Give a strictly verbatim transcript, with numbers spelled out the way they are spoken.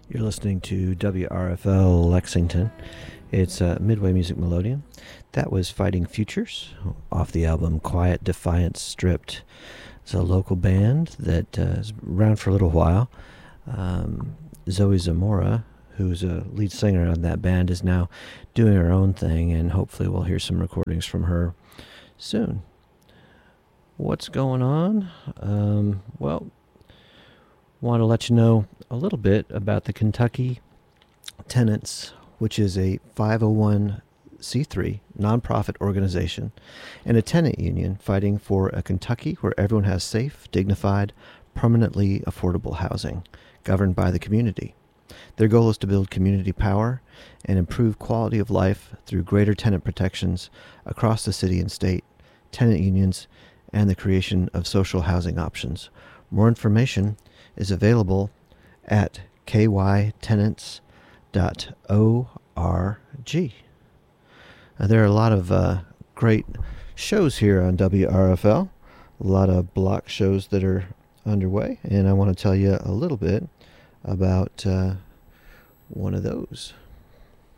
You're listening to W R F L Lexington. It's uh, Midway Music Melodeon. That was Fighting Futures off the album Quiet Defiance Stripped. It's a local band that uh, is around for a little while. Um, Zoe Zamora, who's a lead singer on that band, is now doing her own thing, and hopefully we'll hear some recordings from her soon. What's going on? Um, well, want to let you know a little bit about the Kentucky Tenants, which is a five oh one c three nonprofit organization and a tenant union fighting for a Kentucky where everyone has safe, dignified, permanently affordable housing governed by the community. Their goal is to build community power and improve quality of life through greater tenant protections across the city and state, tenant unions, and the creation of social housing options. More information is available at k y tenants dot org. Uh, there are a lot of uh, great shows here on W R F L, a lot of block shows that are underway, and I want to tell you a little bit about uh, one of those.